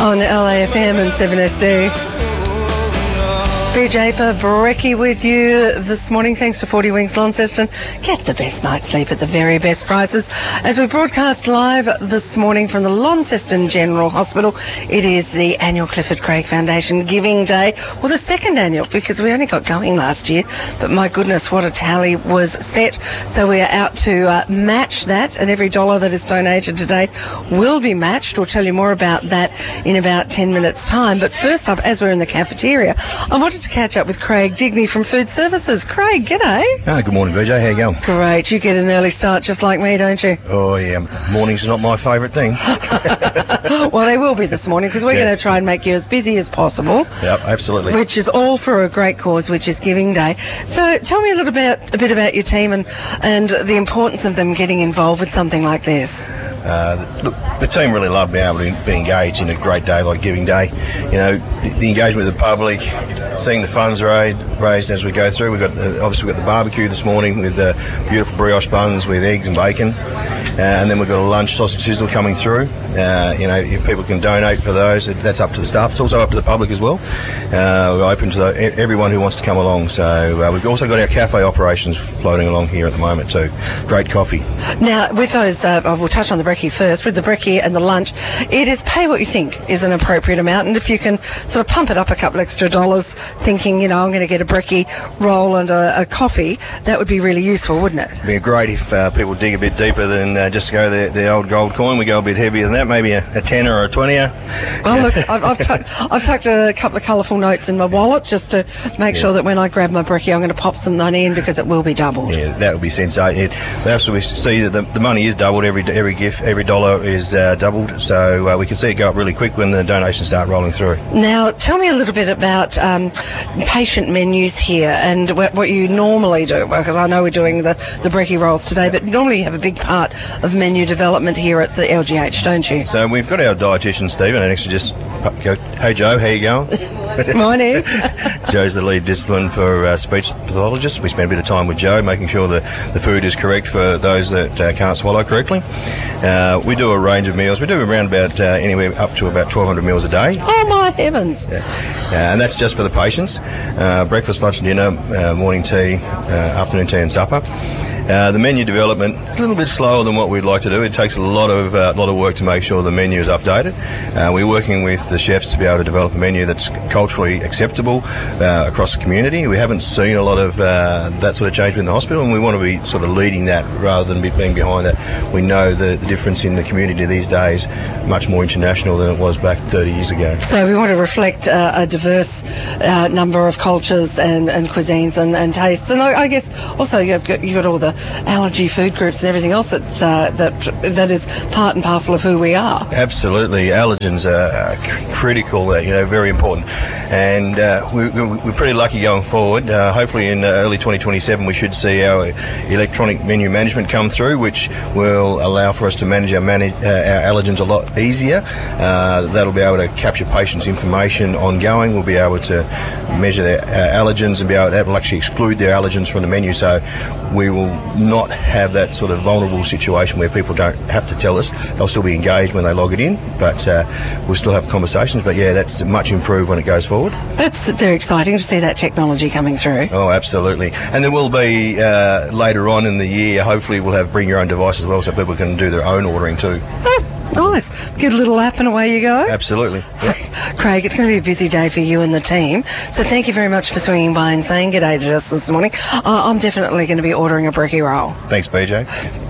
on LAFM and 7SD. BJ for Brekkie with you this morning. Thanks to 40 Winks Launceston. Get the best night's sleep at the very best prices. As we broadcast live this morning from the Launceston General Hospital, it is the annual Clifford Craig Foundation Giving Day. Well, the second annual, because we only got going last year. But my goodness, what a tally was set. So we are out to match that, and every dollar that is donated today will be matched. We'll tell you more about that in about 10 minutes' time. But first up, as we're in the cafeteria, I wanted to catch up with Craig Digney from Food Services. Craig, g'day. Good morning, BJ. How you going? Great. You get an early start just like me, don't you? Oh, yeah. Mornings are not my favourite thing. Well, they will be this morning because we're going to try and make you as busy as possible. Yep, absolutely. Which is all for a great cause, which is Giving Day. So tell me a bit about your team and the importance of them getting involved with something like this. Look, the team really love being able to be engaged in a great day like Giving Day. You know, the engagement with the public, seeing the funds raised as we go through. We've got obviously we've got the barbecue this morning with beautiful brioche buns with eggs and bacon, and then we've got a lunch sausage sizzle coming through. You know, if people can donate for those, that's up to the staff. It's also up to the public as well. We're open to everyone who wants to come along. So we've also got our cafe operations floating along here at the moment too. Great coffee. Now, with those, we'll touch on the brekkie first. With the brekkie and the lunch, it is pay what you think is an appropriate amount, and if you can sort of pump it up a couple extra dollars, thinking, you know, I'm going to get a brekkie roll and a coffee, that would be really usul, wouldn't it? It'd be great if people dig a bit deeper than just go the old gold coin. We go a bit heavier than that, maybe a tenner or a 20er. Well, look, I've tucked a couple of colourful notes in my wallet just to make sure that when I grab my brekkie, I'm going to pop some money in because it will be doubled. Yeah, that would be sensational. That's what we see that the money is doubled. Every gift, every dollar is doubled. So we can see it go up really quick when the donations start rolling through. Now, tell me a little bit about patient menus here and what you normally do, because I know we're doing the brekkie rolls today, but normally you have a big part of menu development here at the LGH, don't you? So we've got our dietitian, Stephen, and actually just go, hey Joe, how you going? Morning. Joe's the lead discipline for speech pathologists. We spend a bit of time with Joe making sure that the food is correct for those that can't swallow correctly. We do a range of meals. We do around about anywhere up to about 1,200 meals a day. Oh my heavens. And that's just for the patients. Breakfast, lunch and dinner, morning tea, afternoon tea and supper. The menu development a little bit slower than what we'd like to do. It takes a lot of work to make sure the menu is updated. We're working with the chefs to be able to develop a menu that's culturally acceptable across the community. We haven't seen a lot of that sort of change within the hospital, and we want to be sort of leading that rather than being behind that. We know the difference in the community these days, much more international than it was back 30 years ago. So we want to reflect a diverse number of cultures and cuisines and tastes. And I guess also you've got all the allergy food groups and everything else that is part and parcel of who we are. Absolutely, allergens are critical, very important, and we're pretty lucky going forward. Hopefully in early 2027 we should see our electronic menu management come through, which will allow for us to manage our allergens a lot easier. That'll be able to capture patients' information ongoing. We'll be able to measure their allergens and be able to actually exclude their allergens from the menu, so we will not have that sort of vulnerable situation where people don't have to tell us. They'll still be engaged when they log it in, but we'll still have conversations. But yeah, that's much improved when it goes forward. That's very exciting to see that technology coming through. Oh, absolutely. And there will be later on in the year, hopefully we'll have bring your own device as well, so people can do their own ordering too. Nice. Get a little app and away you go. Absolutely. Yep. Craig, it's going to be a busy day for you and the team. So thank you very much for swinging by and saying g'day to us this morning. I'm definitely going to be ordering a brekkie roll. Thanks, BJ.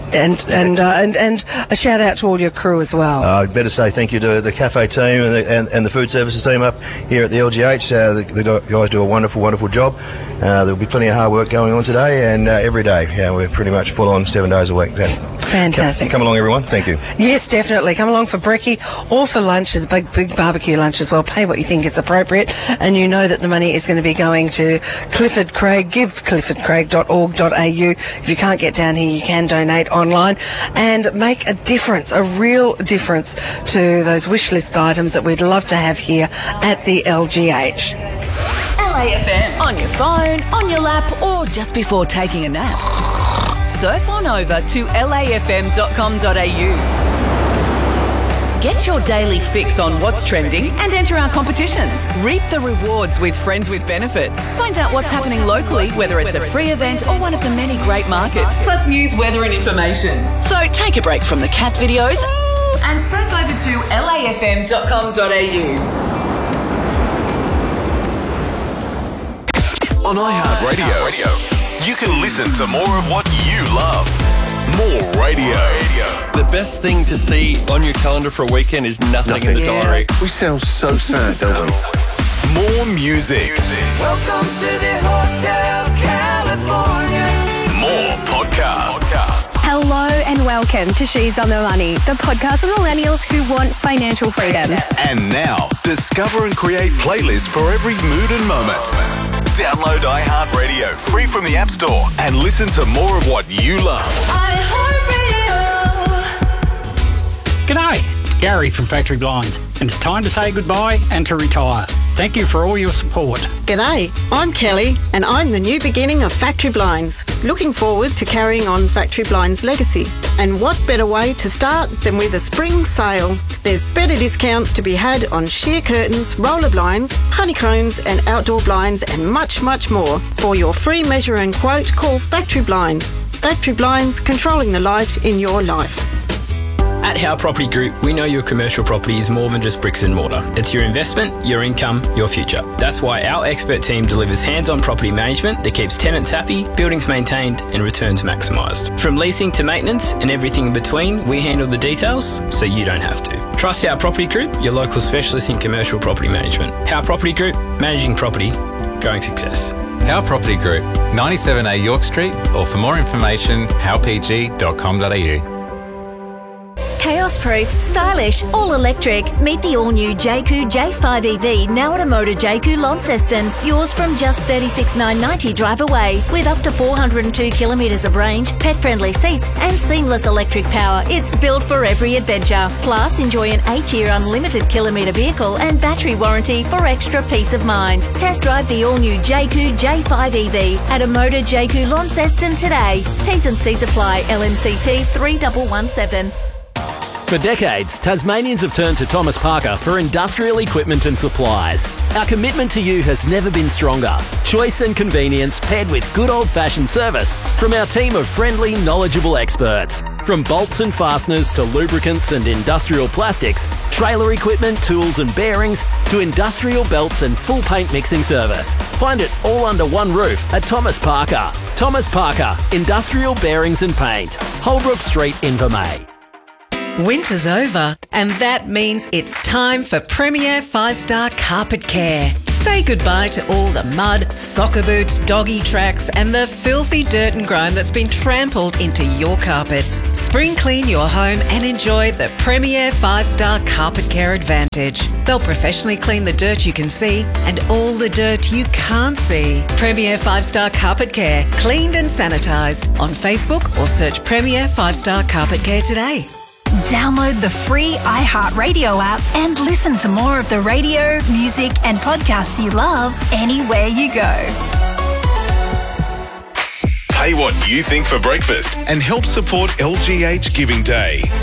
And a shout out to all your crew as well. I'd better say thank you to the cafe team and the food services team up here at the LGH. The guys do a wonderful job. There'll be plenty of hard work going on today and every day. We're pretty much full on 7 days a week. Fantastic. Come along, everyone. Thank you. Yes, definitely. Come along for brekkie or for lunch. There's a big barbecue lunch as well. Pay what you think is appropriate, and you know that the money is going to be going to Clifford Craig. Give cliffordcraig.org.au. If you can't get down here, you can donate online and make a difference, a real difference to those wish list items that we'd love to have here at the LGH. LAFM on your phone, on your lap, or just before taking a nap. Surf on over to lafm.com.au. Get your daily fix on what's trending and enter our competitions. Reap the rewards with Friends with Benefits. Find out what's happening locally, whether it's a free event or one of the many great markets, plus news, weather and information. So take a break from the cat videos and surf over to lafm.com.au. On iHeartRadio, you can listen to more of what you love. More radio. The best thing to see on your calendar for a weekend is nothing in the diary. We sound so sad, don't we? More music. Welcome to the Hotel California. More podcasts. Hello and welcome to She's on the Money, the podcast for millennials who want financial freedom. And now, discover and create playlists for every mood and moment. Download iHeartRadio free from the App Store and listen to more of what you love. G'day, it's Gary from Factory Blinds, and it's time to say goodbye and to retire. Thank you for all your support. G'day, I'm Kelly and I'm the new beginning of Factory Blinds. Looking forward to carrying on Factory Blinds' legacy. And what better way to start than with a spring sale? There's better discounts to be had on sheer curtains, roller blinds, honeycombs and outdoor blinds and much, much more. For your free measure and quote, call Factory Blinds. Factory Blinds, controlling the light in your life. At Howe Property Group, we know your commercial property is more than just bricks and mortar. It's your investment, your income, your future. That's why our expert team delivers hands-on property management that keeps tenants happy, buildings maintained and returns maximised. From leasing to maintenance and everything in between, we handle the details so you don't have to. Trust Howe Property Group, your local specialist in commercial property management. Howe Property Group, managing property, growing success. Howe Property Group, 97A York Street, or for more information, howpg.com.au. Chaos proof, stylish, all electric. Meet the all new JQ J5 EV now at a Motor JQ Launceston. Yours from just $36,990 drive away. With up to 402 kilometres of range, pet friendly seats, and seamless electric power, it's built for every adventure. Plus, enjoy an 8-year unlimited kilometre vehicle and battery warranty for extra peace of mind. Test drive the all new JQ J5 EV at a Motor JQ Launceston today. T's and C's apply. LMCT 3117. For decades, Tasmanians have turned to Thomas Parker for industrial equipment and supplies. Our commitment to you has never been stronger. Choice and convenience paired with good old-fashioned service from our team of friendly, knowledgeable experts. From bolts and fasteners to lubricants and industrial plastics, trailer equipment, tools and bearings, to industrial belts and full paint mixing service. Find it all under one roof at Thomas Parker. Thomas Parker, Industrial Bearings and Paint. Holbrook Street, Invermay. Winter's over, and that means it's time for Premier 5-Star Carpet Care. Say goodbye to all the mud, soccer boots, doggy tracks, and the filthy dirt and grime that's been trampled into your carpets. Spring clean your home and enjoy the Premier 5-Star Carpet Care Advantage. They'll professionally clean the dirt you can see and all the dirt you can't see. Premier 5-Star Carpet Care, cleaned and sanitised. On Facebook or search Premier 5-Star Carpet Care today. Download the free iHeartRadio app and listen to more of the radio, music and podcasts you love anywhere you go. Pay what you think for breakfast and help support LGH Giving Day.